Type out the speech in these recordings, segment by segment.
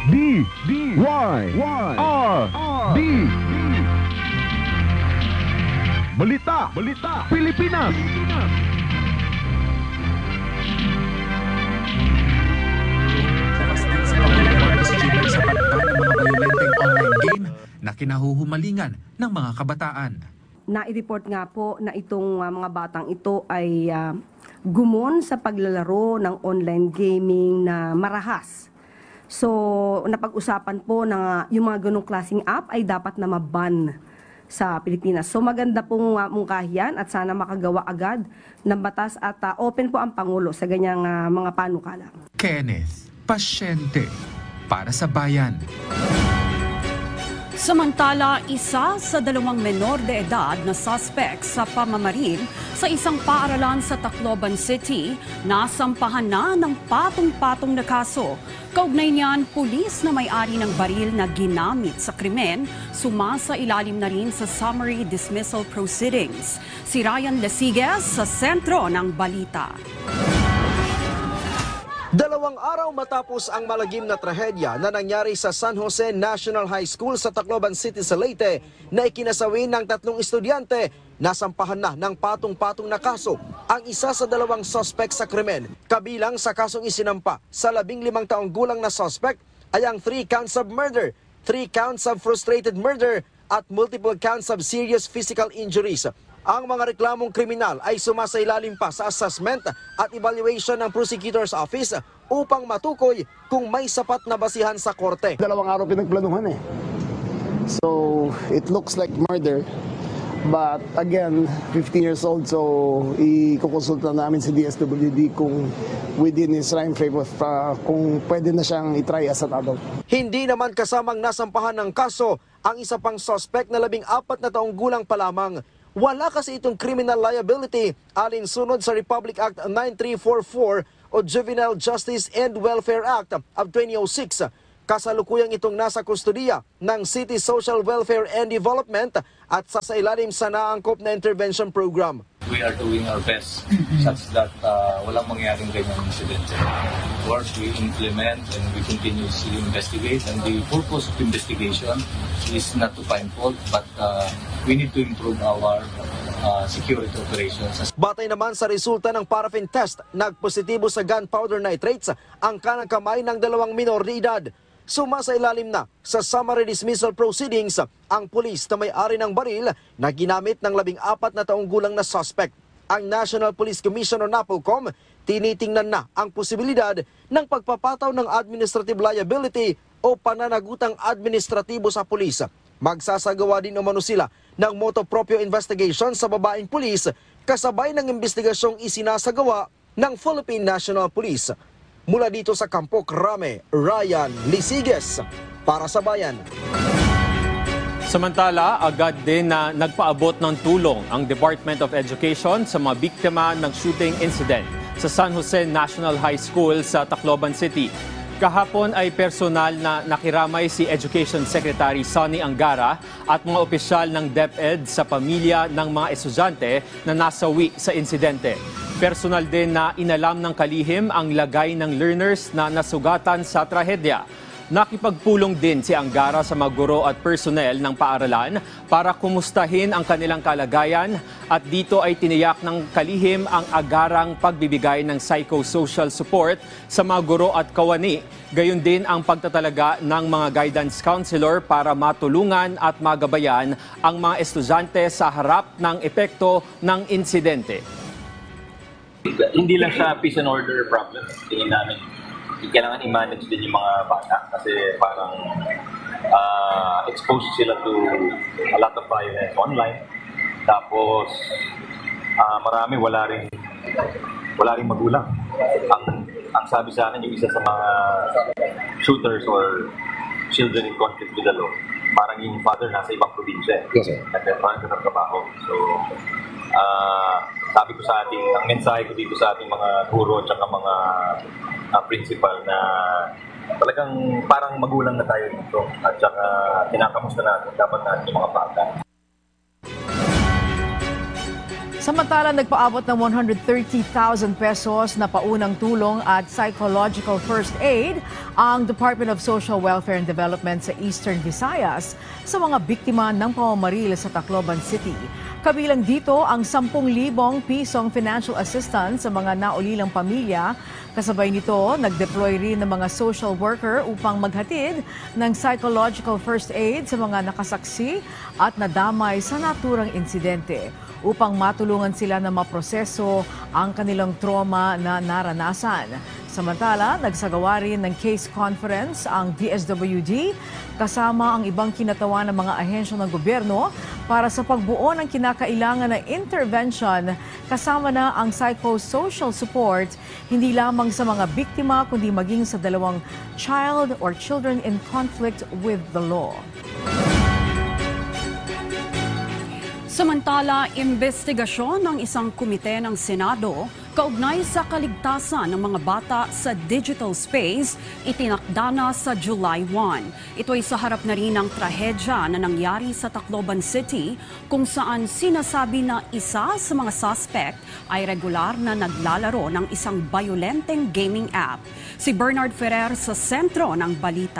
D Balita Pilipinas. Bukas din sa pagpapalabas sa Chile sa pagtan ng mga violenteng online game na kinahuhumalingan ng mga kabataan. Na-report nga po na itong mga batang ito ay gumon sa paglalaro ng online gaming na marahas. So, napag-usapan po na yung mga ganong klaseng app ay dapat na maban sa Pilipinas. So, maganda pong mungkahiyan at sana makagawa agad ng batas at open po ang Pangulo sa ganyang mga panukala. Kenneth, pasyente para sa bayan. Samantala, isa sa 2 menor de edad na suspect sa pamamaril sa isang paaralan sa Tacloban City, nasampahan na ng patong-patong na kaso. Kaugnay niyan, pulis na may-ari ng baril na ginamit sa krimen, sumasa-ilalim na rin sa summary dismissal proceedings. Si Ryan Lesiges sa sentro ng balita. 2 araw matapos ang malagim na trahedya na nangyari sa San Jose National High School sa Tacloban City sa Leyte na ikinasawi ng 3 estudyante, nasampahan na ng patong-patong na kaso ang isa sa 2 suspect sa krimen. Kabilang sa kasong isinampa sa 15 taong gulang na suspect ay ang 3 counts of murder, 3 counts of frustrated murder at multiple counts of serious physical injuries. Ang mga reklamong kriminal ay sumasailalim pa sa assessment at evaluation ng prosecutor's office upang matukoy kung may sapat na basihan sa korte. 2 araw pinagplanuhan eh. So, it looks like murder. But again, 15 years old, so ikukonsulta namin si DSWD kung within his time frame of kung pwede na siyang itry as an adult. Hindi naman kasamang nasampahan ng kaso ang isa pang suspect na 14 na taong gulang pa lamang. Wala kasi itong criminal liability alinsunod sa Republic Act 9344 o Juvenile Justice and Welfare Act of 2006. Kasalukuyang itong nasa kustudiya ng City Social Welfare and Development at sa ilalim sa naangkop na intervention program. We are doing our best such that walang mangyaring ganyang incident. Of course, we implement and we continuously investigate, and the purpose of investigation is not to find fault, but we need to improve our security operations. Batay naman sa resulta ng paraffin test, nagpositibo sa gunpowder nitrates ang kanang kamay ng 2 minor de edad. Sumasailalim na sa summary dismissal proceedings ang pulis na may-ari ng baril na ginamit ng 14 na taong gulang na suspect. Ang National Police Commission o NAPOLCOM tinitingnan na ang posibilidad ng pagpapataw ng administrative liability o pananagutang administratibo sa pulis. Magsasagawa din umano sila ng motu proprio investigation sa babaeng pulis kasabay ng investigasyong isinasagawa ng Philippine National Police. Mula dito sa Campo Crame, Ryan Lesiges para sa Bayan. Samantala, agad din na nagpaabot ng tulong ang Department of Education sa mga biktima ng shooting incident sa San Jose National High School sa Tacloban City. Kahapon ay personal na nakiramay si Education Secretary Sonny Angara at mga opisyal ng DepEd sa pamilya ng mga estudyante na nasawi sa insidente. Personal din na inalam ng kalihim ang lagay ng learners na nasugatan sa trahedya. Nakipagpulong din si Angara sa mga guro at personnel ng paaralan para kumustahin ang kanilang kalagayan at dito ay tiniyak ng kalihim ang agarang pagbibigay ng psychosocial support sa mga guro at kawani. Gayon din ang pagtatalaga ng mga guidance counselor para matulungan at magabayan ang mga estudyante sa harap ng epekto ng insidente. Hindi lang siya peace and order problem. Tingin namin, kailangan i-manage din yung mga bata kasi parang exposed sila to a lot of violence online. Tapos marami wala ring magulang. Ang sabi sa akin, yung isa sa mga shooters or children in conflict with the law, parang yung father nasa ibang probinsya. Yes, sir. At parang ka ng trabaho. So, sabi ko sa ating, ang mensahe ko dito sa ating mga guro at mga principal na talagang parang magulang na tayo dito at saka kinakamusta natin dapat natin yung mga bata. Samantala, nagpaabot ng 130,000 pesos na paunang tulong at psychological first aid ang Department of Social Welfare and Development sa Eastern Visayas sa mga biktima ng pamamaril sa Tacloban City. Kabilang dito ang 10,000 pisong financial assistance sa mga naulilang pamilya. Kasabay nito, nag-deploy rin ng mga social worker upang maghatid ng psychological first aid sa mga nakasaksi at nadamay sa naturang insidente upang matulungan sila na maproseso ang kanilang trauma na naranasan. Samantala, nagsagawa rin ng case conference ang DSWD kasama ang ibang kinatawan ng mga ahensya ng gobyerno para sa pagbuo ng kinakailangan na intervention kasama na ang psychosocial support hindi lamang sa mga biktima kundi maging sa dalawang child or children in conflict with the law. Samantala, imbestigasyon ng isang komite ng Senado kaugnay sa kaligtasan ng mga bata sa digital space itinakda na sa July 1. Ito ay sa harap na rin ng trahedya na nangyari sa Tacloban City kung saan sinasabi na isa sa mga suspect ay regular na naglalaro ng isang violenteng gaming app. Si Bernard Ferrer sa sentro ng balita.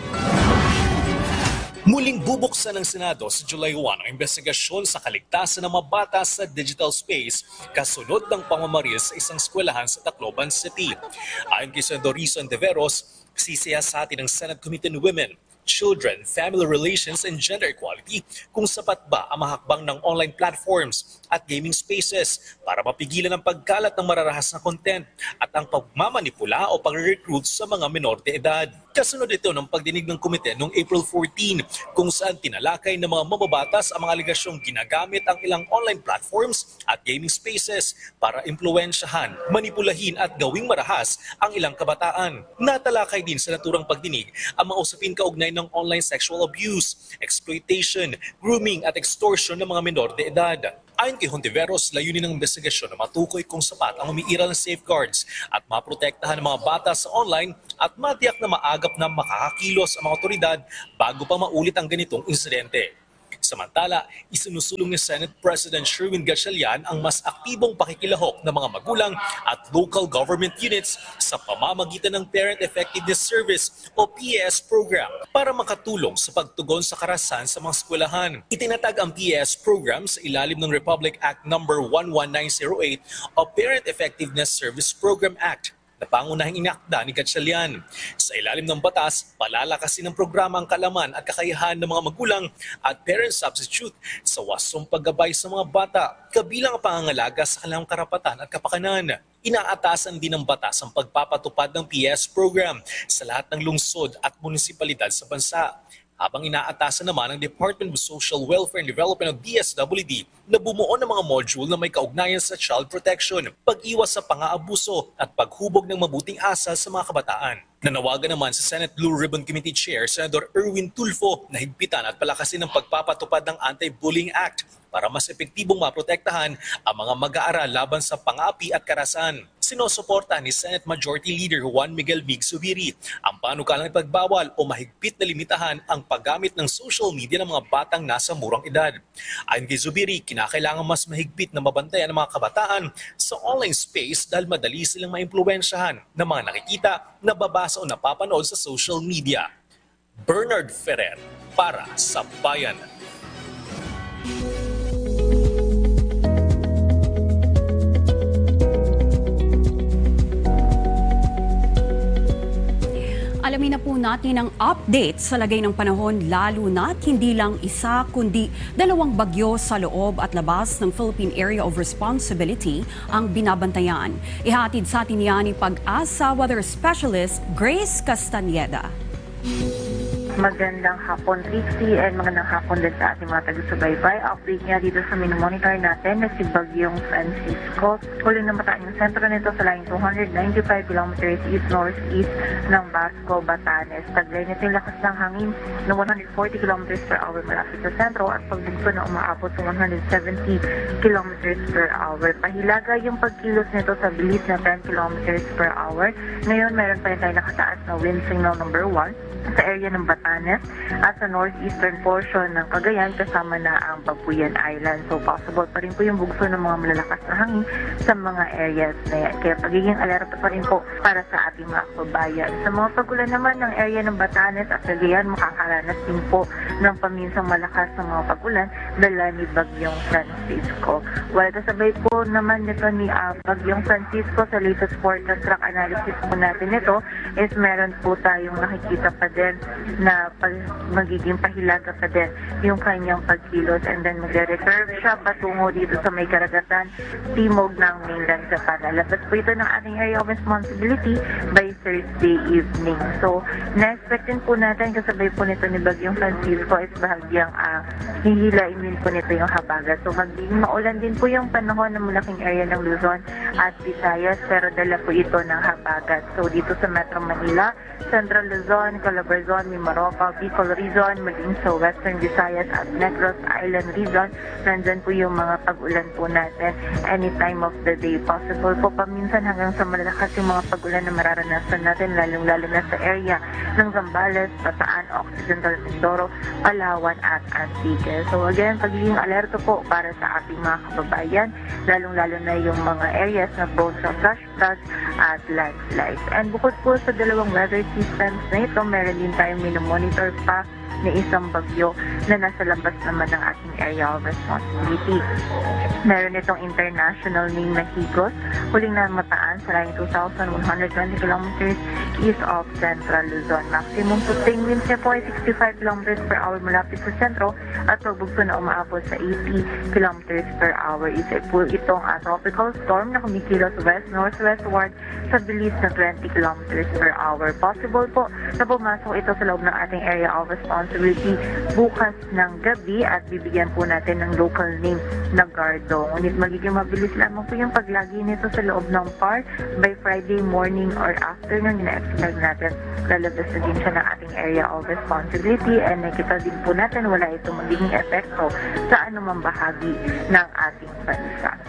Muling bubuksan ng Senado sa July 1 ang investigasyon sa kaligtasan ng mga bata sa digital space kasunod ng pamamaril sa isang eskwelahan sa Tacloban City. Ayon kay Senador Risa Ontiveros, sisiyasati ng Senate Committee on Women, Children, Family Relations and Gender Equality kung sapat ba ang mahakbang ng online platforms at gaming spaces para mapigilan ang pagkalat ng mararahas na content at ang pagmamanipula o pag-recruit sa mga menor de edad. Kasunod ito ng pagdinig ng komite noong April 14 kung saan tinalakay ng mga mababatas ang mga aligasyong ginagamit ang ilang online platforms at gaming spaces para impluwensyahan, manipulahin at gawing marahas ang ilang kabataan. Natalakay din sa naturang pagdinig ang mga usapin kaugnay ng online sexual abuse, exploitation, grooming at extortion ng mga menor de edad. Ayon kay Hontiveros, layunin ng investigasyon na matukoy kung sapat ang umiiral ng safeguards at maprotektahan ng mga bata sa online at matiyak na maagap na makakakilos ang mga otoridad bago pa maulit ang ganitong insidente. Samantala, isinusulong ni Senate President Sherwin Gatchalian ang mas aktibong pakikilahok ng mga magulang at local government units sa pamamagitan ng Parent Effectiveness Service o PES program para makatulong sa pagtugon sa karahasan sa mga eskwelahan. Itinatag ang PES program sa ilalim ng Republic Act No. 11908 o Parent Effectiveness Service Program Act na pangunahing inakda ni Gatchalian. Sa ilalim ng batas, palalakasin ng programa ang kalaman at kakayahan ng mga magulang at parent substitute sa wasong paggabay sa mga bata, kabilang ang pangangalaga sa kanilang karapatan at kapakanan. Inaatasan din ng batas ang pagpapatupad ng PS program sa lahat ng lungsod at munisipalidad sa bansa. Habang inaatasan naman ng Department of Social Welfare and Development of DSWD na bumuo ng mga module na may kaugnayan sa child protection, pag-iwas sa pang-aabuso at paghubog ng mabuting asal sa mga kabataan. Nanawagan naman sa Senate Blue Ribbon Committee Chair Senator Erwin Tulfo na higpitan at palakasin ang pagpapatupad ng Anti-Bullying Act para mas epektibong maprotektahan ang mga mag-aaral laban sa pang-aapi at karahasan. Sinusuporta ni Senate Majority Leader Juan Miguel Mig Zubiri ang panukalang ipagbawal o mahigpit na limitahan ang paggamit ng social media ng mga batang nasa murang edad. Ayon kay Zubiri, kinakailangan mas mahigpit na mabantayan ang mga kabataan sa online space dahil madali silang maimpluwensyahan ng mga nakikita, nababasa o napapanood sa social media. Bernard Ferrer para sa Bayan. Alamin na po natin ang update sa lagay ng panahon lalo na't hindi lang isa kundi dalawang bagyo sa loob at labas ng Philippine Area of Responsibility ang binabantayan. Ihatid sa atin yan ni Pag-asa Weather Specialist Grace Castañeda. Magandang hapon, Trixie, and magandang hapon din sa ating mga taga-subaybay. Update niya dito sa minomonitor natin na si Bagyong Francisco. Huli na mataan yung sentro nito sa layong 295 kilometers east-northeast ng Basco, Batanes. Taglay nito yung lakas ng hangin na 140 kilometers per hour malapit sa sentro at pagbugso na umaabot sa 170 kilometers per hour. Pahilaga yung pagkilos nito sa bilis na 10 kilometers per hour. Ngayon, meron pa rin tayo nakataas na wind signal number 1 sa area ng Batanes Batanes at sa northeastern portion ng Cagayan kasama na ang Babuyan Island. So possible pa rin po yung bugso ng mga malalakas na hangin sa mga areas na yan. Kaya pagiging alerto pa rin po para sa ating mga kababayan. Sa mga pagulan naman ng area ng Batanes at Cagayan, makakaranas din po ng paminsang malakas na mga pagulan dala ni Bagyong Francisco. While kasabay po naman nito ni Bagyong Francisco sa latest forecast track analysis po natin ito is meron po tayong nakikita pa din na magiging pahilaga pa din yung kanyang pagkilos and then magre-recurve siya patungo dito sa may karagatan timog ng mainland Japan. Lalabas po ito ng ating area of responsibility by Thursday evening. So, na-expect din po natin kasabay po nito ni Bagyong Francisco is bahagyang hihilain din po nito yung habagat. So, magiging maulan din po yung panahon ng malaking area ng Luzon at Visayas pero dala po ito ng habagat. So, dito sa Metro Manila, Central Luzon, Calabarzon, Mimaropa, Bicol Region, maging sa Western Visayas at Negros Island Region, nandyan po yung mga pag-ulan po natin any time of the day. Possible po paminsan hanggang sa malalakas yung mga pag-ulan na mararanasan natin, lalong-lalo na sa area ng Zambales, Bataan, Occidental Mindoro, Palawan at Antique. So again, pagiging alerto po para sa ating mga kababayan, lalong-lalo na yung mga areas na prone sa flash floods at landslides. And bukod po sa dalawang weather systems na ito, meron din tayong minomonitor pa na isang bagyo na nasa labas naman ng ating area of responsibility. Meron itong international name na Higos, huling namataan sa layong 2,120 kilometers east of Central Luzon. Maximum sustained winds niya po ay 65 kilometers per hour malapit sa sentro at pagbugso na umaabot sa 80 kilometers per hour. Isa po itong tropical storm na kumikilos west-northwestward sa bilis na 20 kilometers per hour. Possible po na pumasok ito sa loob ng ating area of responsibility bukas ng gabi at bibigyan po natin ng local name na Gardo. Ngunit magiging mabilis lamang po yung paglagi nito sa loob ng PAR by Friday morning or afternoon. Na-expect natin lalabas na din siya ng ating area of responsibility and nakita din po natin wala itong magiging epekto sa anumang bahagi ng ating bansa.